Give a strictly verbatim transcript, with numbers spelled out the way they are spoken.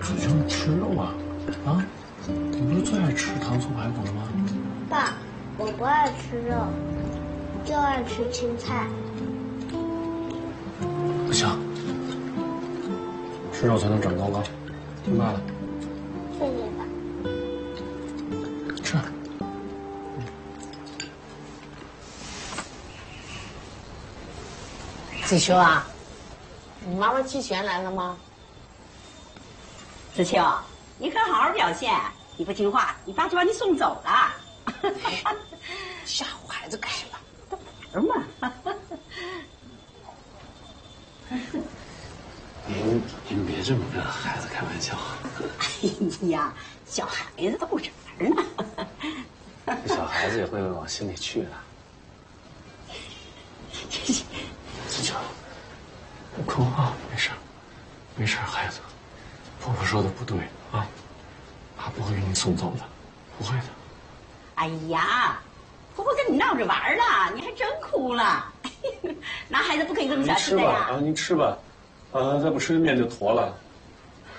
出去吃肉啊？啊？你不是最爱吃糖醋排骨了吗？ 爸，我不爱吃肉，就爱吃青菜。 不行，吃肉才能长高高。听爸的。 谢谢爸。 吃。 子秋啊，你妈妈季璇来了吗？ 子秋，你可好好表现，你不听话，你爸就把你送走了。 吓唬孩子干什么？ 玩嘛。 您您别这么跟孩子开玩笑。 哎呀，小孩子逗着玩呢。 小孩子也会往心里去的。子乔，不哭啊，没事，没事，孩子。婆婆说的不对啊，爸不会给你送走的，不会的。 哎呀，婆婆跟你闹着玩呢，你还真哭了。男孩子不可以这么小气的呀。 啊，您吃吧，啊，再不吃面就坨了。